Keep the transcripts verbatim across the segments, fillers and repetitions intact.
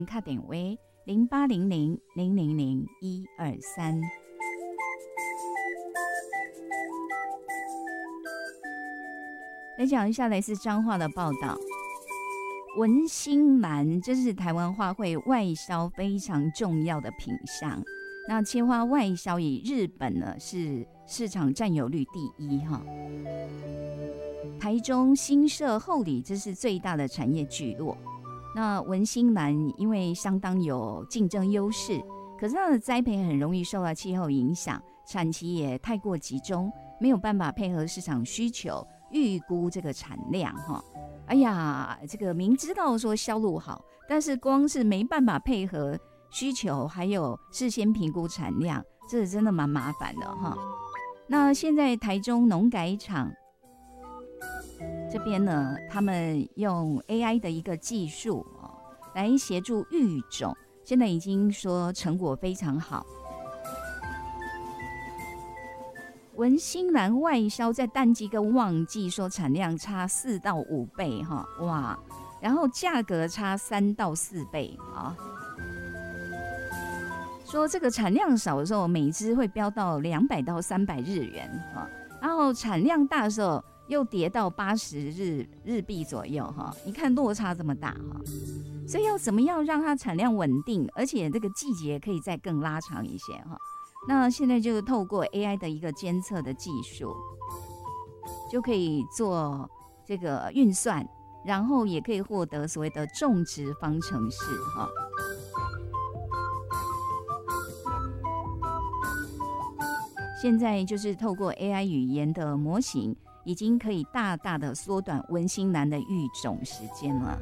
卡点为零八零零零零零一二三。来讲一下来自彰化的报道，文心兰这是台湾花卉外销非常重要的品项。那切花外销以日本呢是市场占有率第一哈。台中新社后里这是最大的产业聚落。那文心兰因为相当有竞争优势，可是它的栽培很容易受到气候影响，产期也太过集中，没有办法配合市场需求，预估这个产量哈。哎呀，这个明知道说销路好，但是光是没办法配合需求，还有事先评估产量，这真的蛮麻烦的哈。那现在台中农改场这边呢，他们用 A I 的一个技术、哦、来协助育种，现在已经说成果非常好。文心兰外销在淡季跟旺季说产量差四到五倍哈，哇，然后价格差三到四倍啊。说这个产量少的时候，每只会飙到两百到三百日元啊，然后产量大的时候又跌到八十日日币左右哈，你看落差这么大哈，所以要怎么样让它产量稳定，而且这个季节可以再更拉长一些哈。那现在就透过 A I 的一个监测的技术，就可以做这个运算，然后也可以获得所谓的种植方程式哈。现在就是透过 A I 语言的模型，已经可以大大的缩短文心兰的育种时间了。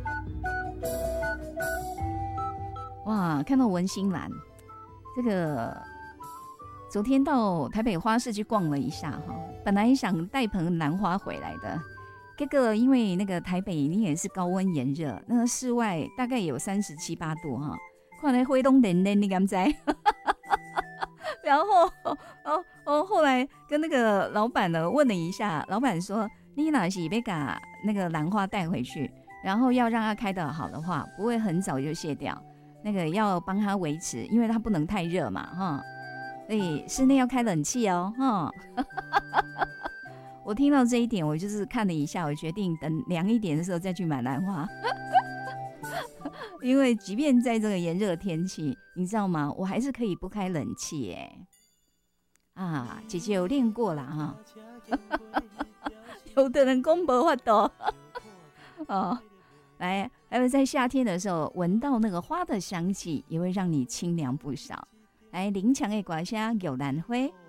哇，看到文心兰，这个昨天到台北花市去逛了一下哈，本来想带盆兰花回来的，结果因为那个台北你也是高温炎热，那个室外大概有三十七八度哈，看来灰东冷冷，你敢知？然后哦哦，后来跟那个老板呢问了一下，老板说你哪是要把那个兰花带回去，然后要让它开得好的话，不会很早就谢掉，那个要帮它维持，因为它不能太热嘛哈，所以室内要开冷气哦哈。我听到这一点，我就是看了一下，我决定等凉一点的时候再去买兰花。因为即便在这个炎热天气，你知道吗？我还是可以不开冷气耶。啊，姐姐有练过啦哈。有的人讲没法度。哦，来，还有在夏天的时候，闻到那个花的香气，也会让你清凉不少。来，林强的歌声有兰花。